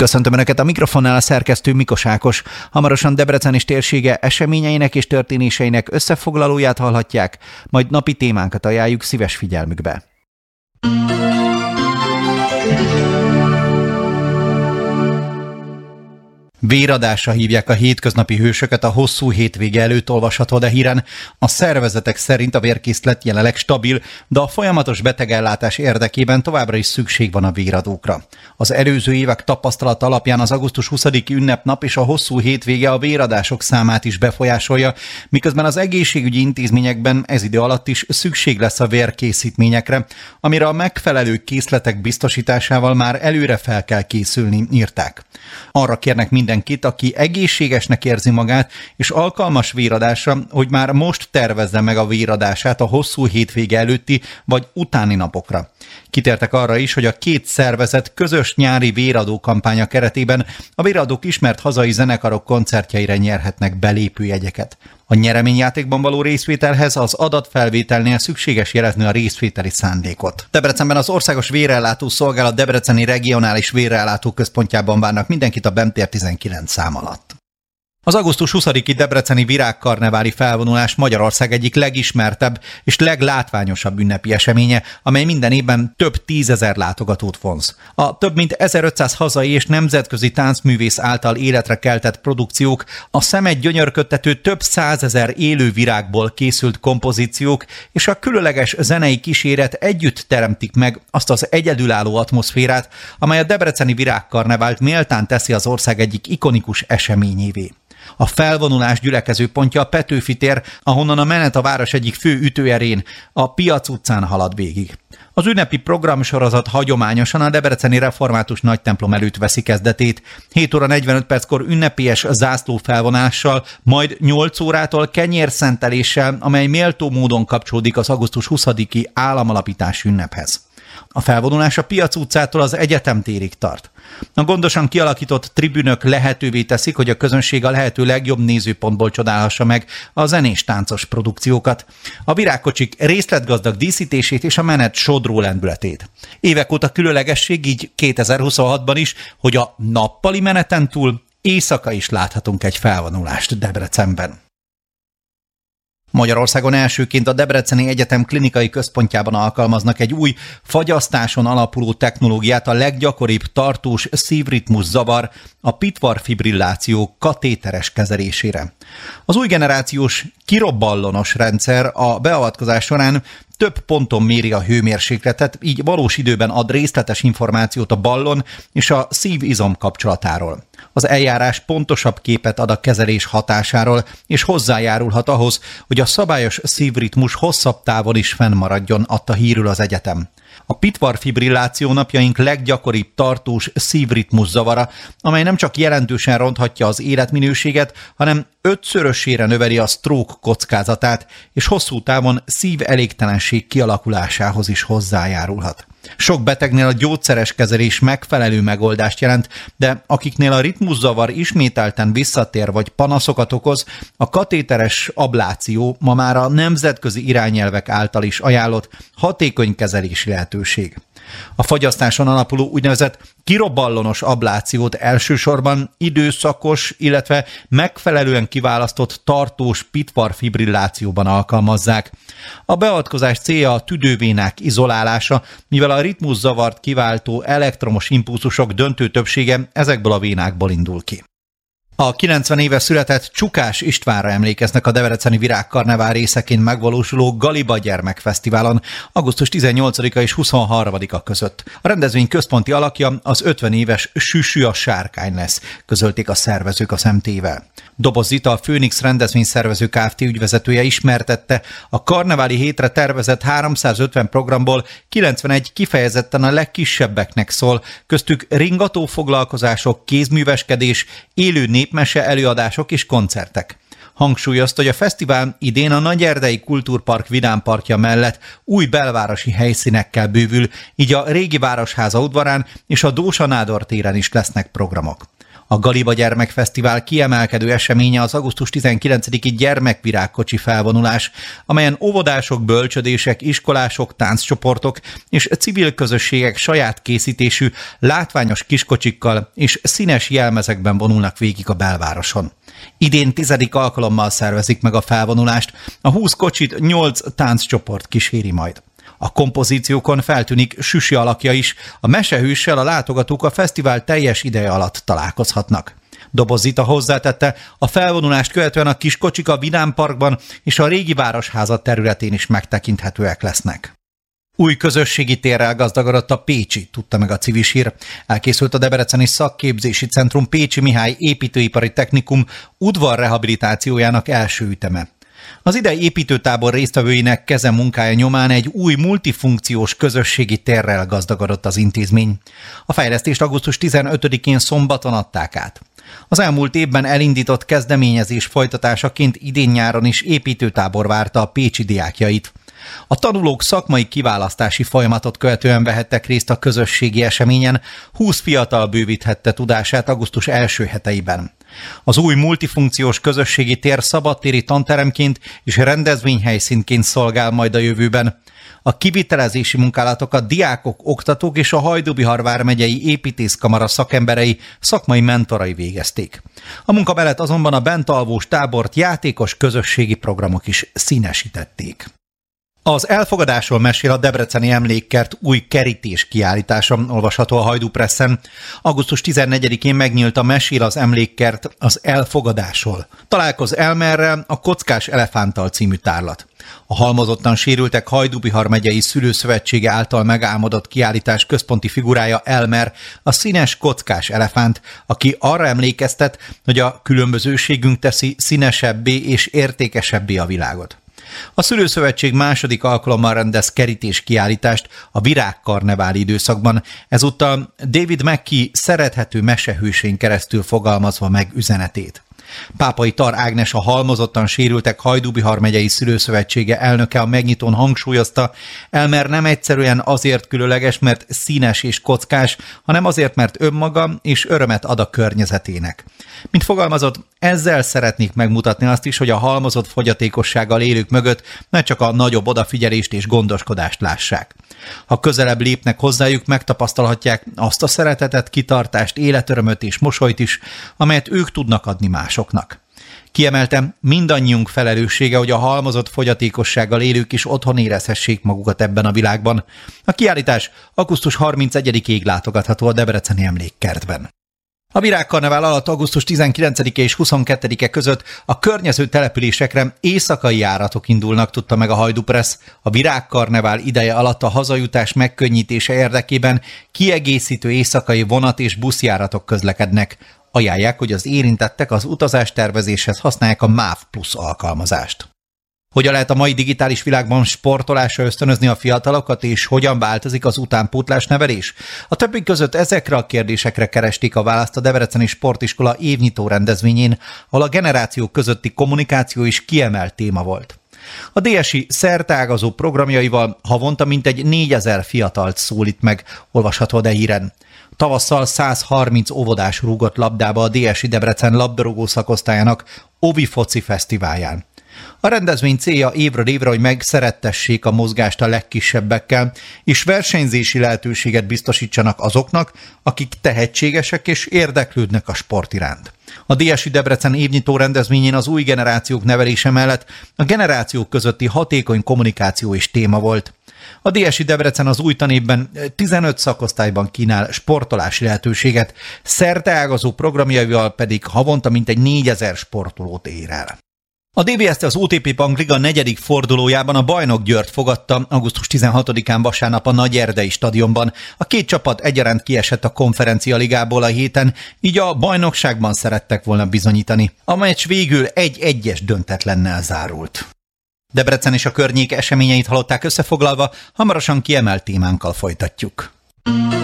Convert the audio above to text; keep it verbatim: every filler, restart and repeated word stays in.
Köszöntöm Önöket, a mikrofonnál a szerkesztő Mikos Ákos. Hamarosan Debrecen és térsége eseményeinek és történéseinek összefoglalóját hallhatják, majd napi témánkat ajánljuk szíves figyelmükbe. Véradásra hívják a hétköznapi hősöket a hosszú hétvége előtt olvasható de híren. A szervezetek szerint a vérkészlet jelenleg stabil, de a folyamatos betegellátás érdekében továbbra is szükség van a véradókra. Az előző évek tapasztalata alapján az augusztus huszadiki ünnepnap és a hosszú hétvége a véradások számát is befolyásolja, miközben az egészségügyi intézményekben ez idő alatt is szükség lesz a vérkészítményekre, amire a megfelelő készletek biztosításával már előre fel kell készülni, írták. Arra kérnek mindenkit, aki egészségesnek érzi magát és alkalmas véradásra, hogy már most tervezze meg a véradását a hosszú hétvége előtti vagy utáni napokra. Kitértek arra is, hogy a két szervezet közös nyári véradó kampánya keretében a véradók ismert hazai zenekarok koncertjeire nyerhetnek belépőjegyeket. A nyereményjátékban való részvételhez az adatfelvételnél szükséges jelezni a részvételi szándékot. Debrecenben az Országos Vérellátó Szolgálat Debreceni Regionális Vérellátó Központjában várnak mindenkit a Bemtér tizenkilenc szám alatt. Az augusztus huszadiki debreceni virágkarneváli felvonulás Magyarország egyik legismertebb és leglátványosabb ünnepi eseménye, amely minden évben több tízezer látogatót vonz. A több mint ezerötszáz hazai és nemzetközi táncművész által életre keltett produkciók, a szemet gyönyörködtető több százezer élő virágból készült kompozíciók és a különleges zenei kíséret együtt teremtik meg azt az egyedülálló atmoszférát, amely a debreceni virágkarnevált méltán teszi az ország egyik ikonikus eseményévé. A felvonulás gyülekezőpontja a Petőfi tér, ahonnan a menet a város egyik fő ütőerén, a Piac utcán halad végig. Az ünnepi programsorozat hagyományosan a debreceni református nagytemplom előtt veszi kezdetét. hét óra negyvenöt perckor ünnepélyes zászlófelvonással, majd nyolc órától kenyérszenteléssel, amely méltó módon kapcsolódik az augusztus huszadiki államalapítási ünnephez. A felvonulás a Piac utcától az Egyetem térig tart. A gondosan kialakított tribünök lehetővé teszik, hogy a közönség a lehető legjobb nézőpontból csodálhassa meg a zenés-táncos produkciókat, a virágkocsik részletgazdag díszítését és a menet sodró lendületét. Évek óta különlegesség, így kétezer-huszonhatban is, hogy a nappali meneten túl éjszaka is láthatunk egy felvonulást Debrecenben. Magyarországon elsőként a Debreceni Egyetem klinikai központjában alkalmaznak egy új fagyasztáson alapuló technológiát a leggyakoribb tartós szívritmus zavar, a pitvarfibrilláció katéteres kezelésére. Az új generációs kirobballonos rendszer a beavatkozás során több ponton méri a hőmérsékletet, így valós időben ad részletes információt a ballon és a szívizom kapcsolatáról. Az eljárás pontosabb képet ad a kezelés hatásáról, és hozzájárulhat ahhoz, hogy a szabályos szívritmus hosszabb távon is fennmaradjon, adta hírül az egyetem. A pitvarfibrilláció napjaink leggyakoribb tartós szívritmus zavara, amely nem csak jelentősen ronthatja az életminőséget, hanem ötszörösére növeli a stroke kockázatát, és hosszú távon szívelégtelenség kialakulásához is hozzájárulhat. Sok betegnél a gyógyszeres kezelés megfelelő megoldást jelent, de akiknél a ritmuszavar ismételten visszatér vagy panaszokat okoz, a katéteres abláció ma már a nemzetközi irányelvek által is ajánlott hatékony kezelési lehetőség. A fagyasztáson alapuló úgynevezett kirobballonos ablációt elsősorban időszakos, illetve megfelelően kiválasztott tartós pitvarfibrillációban alkalmazzák. A beavatkozás célja a tüdővénák izolálása, mivel a ritmuszavart kiváltó elektromos impulzusok döntő többsége ezekből a vénákból indul ki. A kilencven éve született Csukás Istvánra emlékeznek a debreceni virágkarnevál részeként megvalósuló Galiba Gyermekfesztiválon augusztus tizennyolcadika és huszonharmadika között. A rendezvény központi alakja az ötven éves Süsű a sárkány lesz, közölték a szervezők az em té-vel. Doboz Zita, a Phoenix rendezvényszervező Kft. Ügyvezetője ismertette, a karneváli hétre tervezett háromszázötven programból kilencvenegy kifejezetten a legkisebbeknek szól, köztük ringató foglalkozások, kézműveskedés, élő népmese előadások és koncertek. Hangsúlyozta, hogy a fesztivál idén a Nagyerdei Kultúrpark vidámparkja mellett új belvárosi helyszínekkel bővül, így a régi Városháza udvarán és a Dósa Nádor téren is lesznek programok. A Galiba Gyermekfesztivál kiemelkedő eseménye az augusztus tizenkilencediki gyermekvirágkocsi felvonulás, amelyen óvodások, bölcsödések, iskolások, tánccsoportok és civil közösségek saját készítésű, látványos kiskocsikkal és színes jelmezekben vonulnak végig a belvároson. Idén tizedik alkalommal szervezik meg a felvonulást, a húsz kocsit nyolc tánccsoport kíséri majd. A kompozíciókon feltűnik Süsi alakja is, a mesehőssel a látogatók a fesztivál teljes ideje alatt találkozhatnak. Doboz Zita hozzátette, a felvonulást követően a kiskocsik a Vidám Parkban és a régi Városháza területén is megtekinthetőek lesznek. Új közösségi térrel gazdagodott a Pécsi, tudta meg a Civis Hír. Elkészült a Debreceni Szakképzési Centrum Pécsi Mihály Építőipari Technikum udvarrehabilitációjának első üteme. Az idei építőtábor résztvevőinek keze munkája nyomán egy új multifunkciós közösségi térrel gazdagodott az intézmény. A fejlesztést augusztus tizenötödikén szombaton adták át. Az elmúlt évben elindított kezdeményezés folytatásaként idén-nyáron is építőtábor várta a pécsi diákjait. A tanulók szakmai kiválasztási folyamatot követően vehettek részt a közösségi eseményen, húsz fiatal bővíthette tudását augusztus első heteiben. Az új multifunkciós közösségi tér szabadtéri tanteremként és rendezvényhelyszínként szolgál majd a jövőben. A kivitelezési munkálatokat diákok, oktatók és a Hajdú-Bihar vármegyei építészkamara szakemberei, szakmai mentorai végezték. A munka mellett azonban a bentalvós tábort játékos közösségi programok is színesítették. Az elfogadásról mesél a Debreceni Emlékkert új kerítés kiállítása, olvasható a Hajdú Presszen. augusztus tizennegyedikén megnyílt a Mesél az Emlékkert az elfogadásról. Találkoz Elmerrel, a Kockás Elefánttal című tárlat. A halmozottan sérültek Hajdú-Bihar megyei szülőszövetsége által megálmodott kiállítás központi figurája Elmer, a színes kockás elefánt, aki arra emlékeztet, hogy a különbözőségünk teszi színesebbé és értékesebbé a világot. A Szülőszövetség második alkalommal rendez kerítés kiállítást a virágkarnevál időszakban, ezúttal David McKee szerethető mesehősén keresztül fogalmazva meg üzenetét. Pápai Tar Ágnes, a halmozottan sérültek Hajdú-Bihar megyei szülőszövetsége elnöke a megnyitón hangsúlyozta, Elmer nem egyszerűen azért különleges, mert színes és kockás, hanem azért, mert önmaga és örömet ad a környezetének. Mint fogalmazott, ezzel szeretnék megmutatni azt is, hogy a halmozott fogyatékossággal élők mögött ne csak a nagyobb odafigyelést és gondoskodást lássák. Ha közelebb lépnek hozzájuk, megtapasztalhatják azt a szeretetet, kitartást, életörömöt és mosolyt is, amelyet ők tudnak adni másoknak. Kiemeltem, mindannyiunk felelőssége, hogy a halmozott fogyatékossággal élők is otthon érezhessék magukat ebben a világban. A kiállítás augusztus harmincegyedikéig látogatható a Debreceni Emlékkertben. A virágkarnevál alatt augusztus tizenkilencedike és huszonkettedike között a környező településekre éjszakai járatok indulnak, tudta meg a Hajdú Pressz. A virágkarnevál ideje alatt a hazajutás megkönnyítése érdekében kiegészítő éjszakai vonat- és buszjáratok közlekednek. Ajánlják, hogy az érintettek az utazástervezéshez használják a MÁV Plus alkalmazást. Hogyan lehet a mai digitális világban sportolásra ösztönözni a fiatalokat, és hogyan változik az utánpótlás nevelés? A többik között ezekre a kérdésekre keresték a választ a Debreceni Sportiskola évnyitó rendezvényén, ahol a generációk közötti kommunikáció is kiemelt téma volt. A dé es i szerteágazó programjaival havonta mintegy négyezer fiatalt szólít meg, olvasható a Híren. Tavasszal száz harminc óvodás rúgott labdába a dé es i Debrecen labdarúgó szakosztályának Ovi Foci Fesztiválján. A rendezvény célja évről évre, hogy megszerettessék a mozgást a legkisebbekkel, és versenyzési lehetőséget biztosítsanak azoknak, akik tehetségesek és érdeklődnek a sport iránt. A dé es i Debrecen évnyitó rendezvényén az új generációk nevelése mellett a generációk közötti hatékony kommunikáció is téma volt. A dé es i Debrecen az új tanévben tizenöt szakosztályban kínál sportolási lehetőséget, szerteágazó programjaival pedig havonta mintegy négyezer sportolót ér el. A dé vé es té az o té pé Bank Liga negyedik fordulójában a Bajnok Győrt fogadta augusztus tizenhatodikán vasárnap a Nagyerdei stadionban. A két csapat egyaránt kiesett a Konferencia Ligából a héten, így a bajnokságban szerettek volna bizonyítani. A meccs végül egy-egyes döntetlennel zárult. Debrecen és a környék eseményeit hallották összefoglalva, hamarosan kiemelt témánkkal folytatjuk.